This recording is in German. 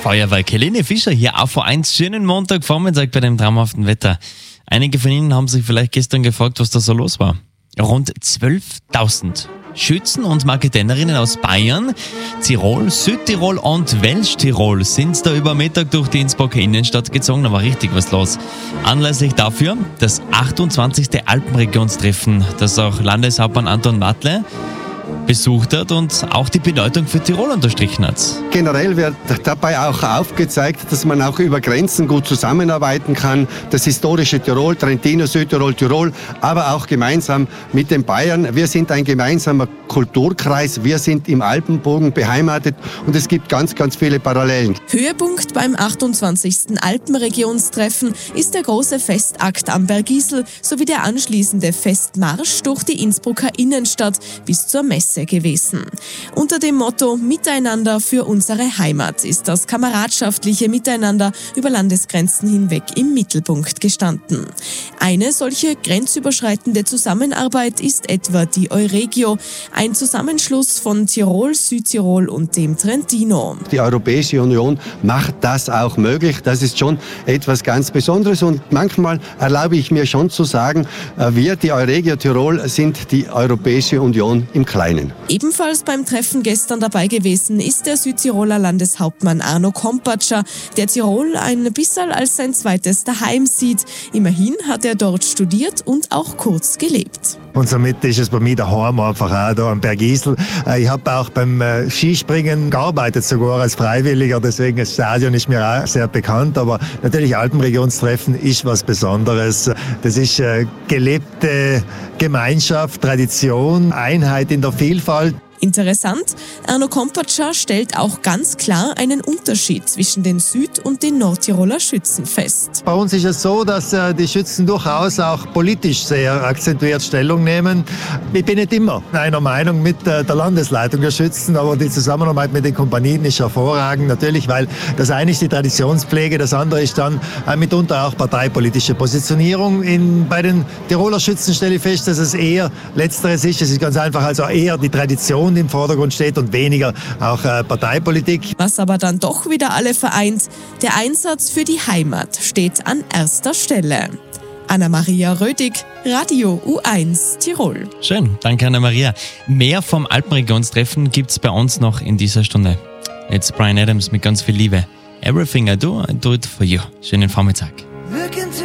Feuerwerk. Helene Fischer hier auf V1. Schönen Montagvormittag bei dem traumhaften Wetter. Einige von Ihnen haben sich vielleicht gestern gefragt, was da so los war. Rund 12.000 Schützen und Marketennerinnen aus Bayern, Tirol, Südtirol und Welschtirol sind da über Mittag durch die Innsbrucker Innenstadt gezogen. Da war richtig was los. Anlässlich dafür das 28. Alpenregionstreffen, das auch Landeshauptmann Anton Matle besucht hat und auch die Bedeutung für Tirol unterstrichen hat. Generell wird dabei auch aufgezeigt, dass man auch über Grenzen gut zusammenarbeiten kann. Das historische Tirol, Trentino, Südtirol, Tirol, aber auch gemeinsam mit den Bayern. Wir sind ein gemeinsamer Kulturkreis, wir sind im Alpenbogen beheimatet und es gibt ganz, ganz viele Parallelen. Höhepunkt beim 28. Alpenregionstreffen ist der große Festakt am Bergisel sowie der anschließende Festmarsch durch die Innsbrucker Innenstadt bis zur Messe gewesen. Unter dem Motto Miteinander für unsere Heimat ist das kameradschaftliche Miteinander über Landesgrenzen hinweg im Mittelpunkt gestanden. Eine solche grenzüberschreitende Zusammenarbeit ist etwa die Euregio, ein Zusammenschluss von Tirol, Südtirol und dem Trentino. Die Europäische Union macht das auch möglich. Das ist schon etwas ganz Besonderes und manchmal erlaube ich mir schon zu sagen, wir, die Euregio Tirol, sind die Europäische Union im Kleinen. Ebenfalls beim Treffen gestern dabei gewesen ist der Südtiroler Landeshauptmann Arno Kompatscher, der Tirol ein bisschen als sein zweites Daheim sieht. Immerhin hat er dort studiert und auch kurz gelebt. Und somit ist es bei mir daheim einfach auch da am Bergisel. Ich habe auch beim Skispringen gearbeitet, sogar als Freiwilliger, deswegen das Stadion ist mir auch sehr bekannt. Aber natürlich Alpenregionstreffen ist was Besonderes. Das ist gelebte Gemeinschaft, Tradition, Einheit in der Vielfalt. Interessant, Arno Kompatscher stellt auch ganz klar einen Unterschied zwischen den Süd- und den Nordtiroler Schützen fest. Bei uns ist es so, dass die Schützen durchaus auch politisch sehr akzentuiert Stellung nehmen. Ich bin nicht immer einer Meinung mit der Landesleitung der Schützen, aber die Zusammenarbeit mit den Kompanien ist hervorragend. Natürlich, weil das eine ist die Traditionspflege, das andere ist dann mitunter auch parteipolitische Positionierung. Bei den Tiroler Schützen stelle ich fest, dass es eher Letzteres ist. Es ist ganz einfach also eher die Tradition im Vordergrund steht und weniger auch Parteipolitik. Was aber dann doch wieder alle vereint, der Einsatz für die Heimat steht an erster Stelle. Anna-Maria Rödig, Radio U1 Tirol. Schön, danke Anna-Maria. Mehr vom Alpenregionstreffen gibt's bei uns noch in dieser Stunde. Jetzt Bryan Adams mit ganz viel Liebe. Everything I do it for you. Schönen Vormittag.